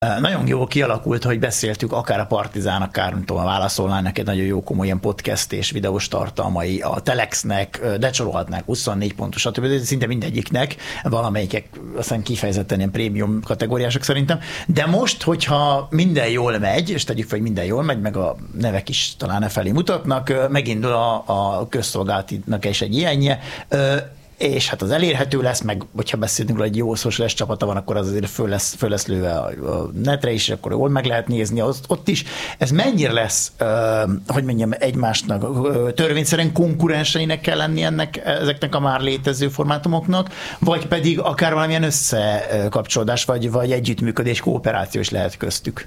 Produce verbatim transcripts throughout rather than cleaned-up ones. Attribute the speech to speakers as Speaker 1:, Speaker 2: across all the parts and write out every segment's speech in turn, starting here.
Speaker 1: Nagyon jó kialakult, hogy beszéltük akár a Partizán, akár nem tudom, a Válaszolnál egy nagyon jó komoly ilyen podcast és videós tartalmai, a Telexnek, de sorolhatnák huszonnégy pontos, stb. Szinte mindegyiknek, valamelyikek aztán kifejezetten ilyen prémium kategóriások szerintem. De most, hogyha minden jól megy, és tegyük fel, hogy minden jól megy, meg a nevek is talán e felé mutatnak, megindul a, a közszolgálatinak is egy ilyenje, és hát az elérhető lesz, meg hogyha beszélünk róla, egy jó socialis csapata van, akkor az azért föl lesz, föl lesz lőve a, a netre is, és akkor jól meg lehet nézni az, ott is. Ez mennyire lesz, uh, hogy mondjam, egymásnak uh, törvényszerűen konkurenseinek kell lenni ennek, ezeknek a már létező formátumoknak, vagy pedig akár valamilyen összekapcsolódás, vagy, vagy együttműködés, kooperáció is lehet köztük?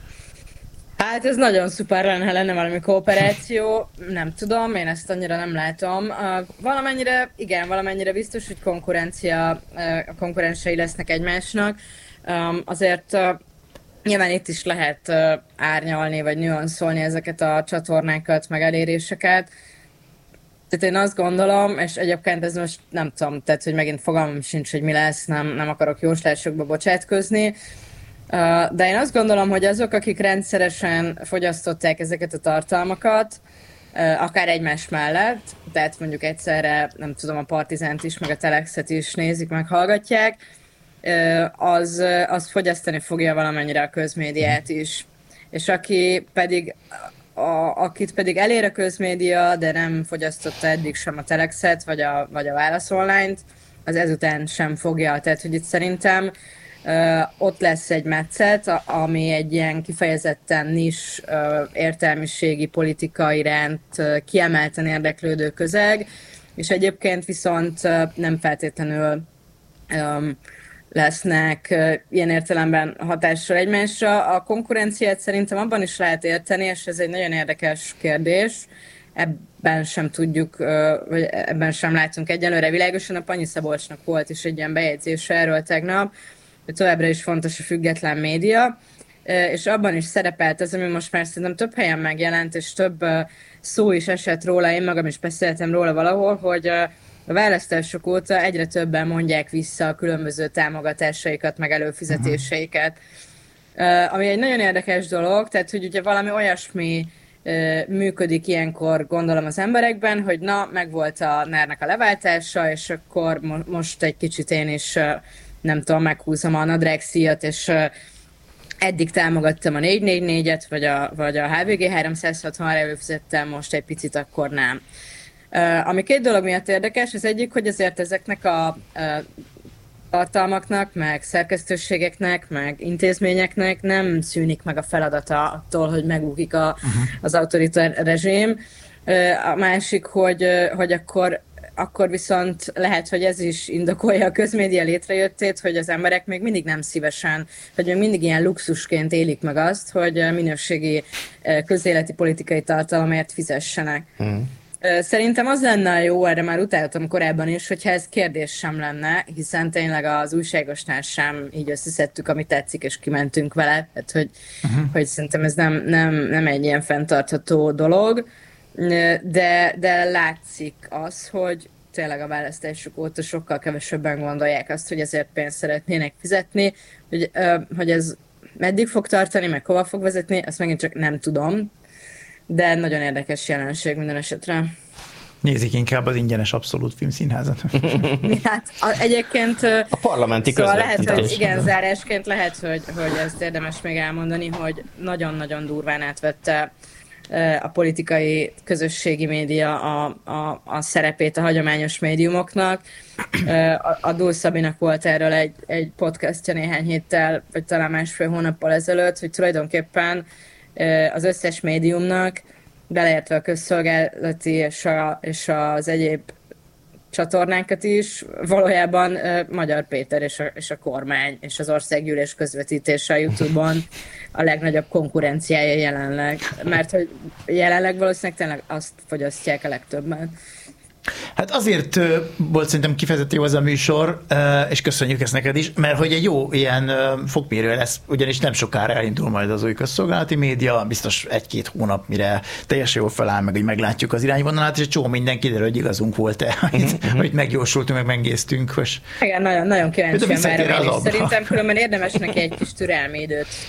Speaker 2: Hát ez nagyon szuper lenne, ha lenne valami kooperáció, nem tudom, én ezt annyira nem látom. Uh, valamennyire, igen, valamennyire biztos, hogy konkurencia, uh, a konkurensei lesznek egymásnak. Um, azért uh, nyilván itt is lehet uh, árnyalni, vagy nüanszolni ezeket a csatornákat, meg eléréseket. Tehát én azt gondolom, és egyébként ez most nem tudom, tehát hogy megint fogalmam sincs, hogy mi lesz, nem, nem akarok jóslásokba bocsátkozni, de én azt gondolom, hogy azok, akik rendszeresen fogyasztották ezeket a tartalmakat, akár egymás mellett, tehát mondjuk egyszerre, nem tudom, a Partizánt is, meg a Telexet is nézik, meg hallgatják, az, az fogyasztani fogja valamennyire a közmédiát is. És aki pedig, a, akit pedig elér a közmédia, de nem fogyasztotta eddig sem a Telexet, vagy a, vagy a Válasz Online-t, az ezután sem fogja. Tehát, hogy itt szerintem Uh, ott lesz egy metszet, ami egy ilyen kifejezetten nis uh, értelmiségi politika iránt uh, kiemelten érdeklődő közeg, és egyébként viszont uh, nem feltétlenül um, lesznek uh, ilyen értelemben hatással egymásra. A konkurenciát szerintem abban is lehet érteni, és ez egy nagyon érdekes kérdés. Ebben sem tudjuk, uh, vagy ebben sem látunk egyelőre világosan. A Panyi Szabolcsnak volt is egy ilyen bejegyzése erről tegnap, továbbra is fontos a független média, és abban is szerepelt ez, ami most már szerintem több helyen megjelent, és több szó is esett róla, én magam is beszéltem róla valahol, hogy a választások óta egyre többen mondják vissza a különböző támogatásaikat, meg előfizetéseiket. Uh-huh. Ami egy nagyon érdekes dolog, tehát hogy ugye valami olyasmi működik ilyenkor, gondolom az emberekben, hogy na, megvolt a NER-nek a leváltása, és akkor mo- most egy kicsit én is nem tudom, meghúzom a nadrágszíjat, és uh, eddig támogattam a négy négy négyet, vagy a, vagy a há vé gé háromszázhatvanra előfizettem, most egy picit akkor nem. Uh, ami két dolog miatt érdekes, az egyik, hogy azért ezeknek a uh, tartalmaknak, meg szerkesztőségeknek, meg intézményeknek nem szűnik meg a feladata attól, hogy megúgik a, uh-huh. az autoriter rezsim. Uh, a másik, hogy, uh, hogy akkor akkor viszont lehet, hogy ez is indokolja a közmédia létrejöttét, hogy az emberek még mindig nem szívesen, hogy még mindig ilyen luxusként élik meg azt, hogy minőségi közéleti politikai tartalomért fizessenek. Mm. Szerintem az lenne jó, erre már utaltam korábban is, hogyha ez kérdés sem lenne, hiszen tényleg az újságosnál sem így összeszedtük, amit tetszik, és kimentünk vele, tehát hogy, uh-huh. hogy szerintem ez nem, nem, nem egy ilyen fenntartható dolog. De, de látszik az, hogy tényleg a választások óta sokkal kevesebben gondolják azt, hogy ezért pénzt szeretnének fizetni, hogy, hogy ez meddig fog tartani, meg hova fog vezetni, azt megint csak nem tudom, de nagyon érdekes jelenség minden esetre.
Speaker 1: Nézik inkább az ingyenes Abszolút Filmszínházat.
Speaker 2: Hát a, egyébként
Speaker 3: a parlamenti
Speaker 2: szóval lehet, hogy igen, zárásként lehet, hogy, hogy ezt érdemes még elmondani, hogy nagyon-nagyon durván átvette a politikai közösségi média a, a, a szerepét a hagyományos médiumoknak. A, a Dúl Szabinak volt erről egy, egy podcastja néhány héttel, vagy talán másfél hónappal ezelőtt, hogy tulajdonképpen az összes médiumnak, beleértve a közszolgálati és, a, és az egyéb csatornánkat is, valójában uh, Magyar Péter és a, és a kormány és az országgyűlés közvetítése a YouTube-on a legnagyobb konkurenciája jelenleg, mert hogy jelenleg valószínűleg tényleg azt fogyasztják a legtöbben.
Speaker 1: Hát azért volt szerintem kifejezetten jó ez a műsor, és köszönjük ezt neked is, mert hogy egy jó ilyen fokmérő lesz, ugyanis nem sokára elindul majd az új közszolgálati média, biztos egy-két hónap, mire teljesen jól feláll, meg hogy meglátjuk az irányvonalát, és egy csomó minden kiderül, hogy igazunk volt-e, amit, uh-huh. amit megjósoltunk, meg megnéztünk.
Speaker 2: Igen, nagyon, nagyon kíváncsian várom én is. Szerintem különben érdemes neki egy kis türelmi időt